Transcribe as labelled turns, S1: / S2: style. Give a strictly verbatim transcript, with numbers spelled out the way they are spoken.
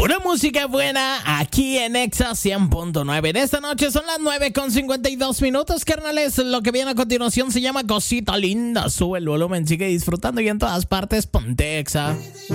S1: Pura música buena aquí en Exa cien punto nueve. En esta noche son las nueve con cincuenta y dos minutos, carnales. Lo que viene a continuación se llama Cosita Linda. Sube el volumen, sigue disfrutando y en todas partes ponte Exa.